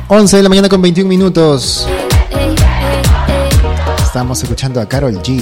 11 de la mañana con 21 minutos. Estamos escuchando a Karol G.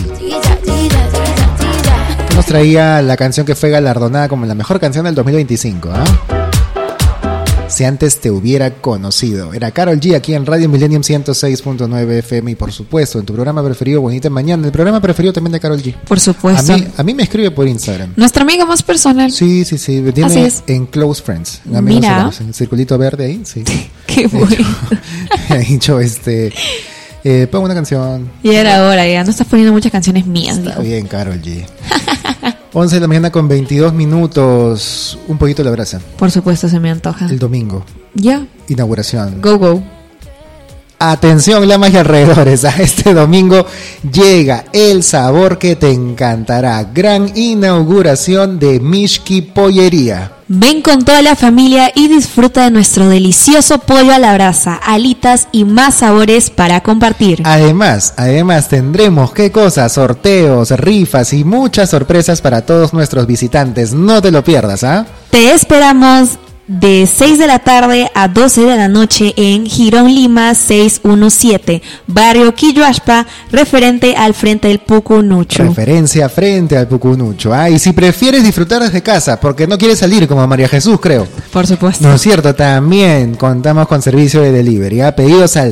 Nos traía la canción que fue galardonada como la mejor canción del 2025, ¿eh? Si antes te hubiera conocido. Era Karol G aquí en Radio Millennium 106.9 FM y por supuesto en tu programa preferido, Bonita Mañana, el programa preferido también de Karol G. Por supuesto. A mí me escribe por Instagram. Nuestra amiga más personal. Sí. Tiene en Close Friends. Mira. En el circulito verde ahí, sí. Qué bueno. Me ha dicho, pon una canción. Y era hora, ya no estás poniendo muchas canciones mías. Está bien, Karol G. 11 de la mañana con 22 minutos. Un poquito la brasa. Por supuesto, se me antoja. El domingo. Ya. Inauguración. Go. Atención, lamas y alrededores. A este domingo llega el sabor que te encantará. Gran inauguración de Mishki Pollería. Ven con toda la familia y disfruta de nuestro delicioso pollo a la brasa, alitas y más sabores para compartir. Además tendremos, ¿qué cosas? Sorteos, rifas y muchas sorpresas para todos nuestros visitantes. No te lo pierdas, ¿ah? Te esperamos de 6 de la tarde a 12 de la noche en Girón Lima 617, barrio Quilloashpa, referente al frente del Pucunucho. Referencia frente al Pucunucho. Y si prefieres disfrutar desde casa, porque no quieres salir como María Jesús, creo. Por supuesto. No es cierto, también contamos con servicio de delivery. Pedidos al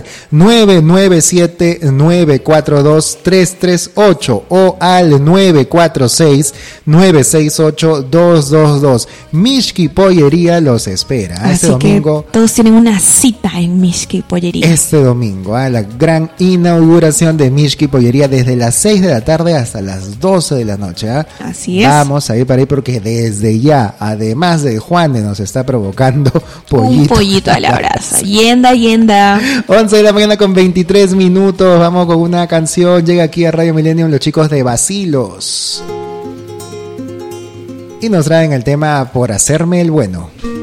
997-942-338 o al 946-968-222. Mishki Pollería los espera. Así este domingo que todos tienen una cita en Mishki Pollería. Este domingo, la gran inauguración de Mishki Pollería desde las 6 de la tarde hasta las 12 de la noche. Así es. Vamos a ir para ahí porque desde ya, además de Juan nos está provocando pollito. Un pollito a la brasa. Yenda. 11 de la mañana con 23 minutos. Vamos con una canción. Llega aquí a Radio Millennium los chicos de Bacilos. Y nos traen el tema Por Hacerme el Bueno.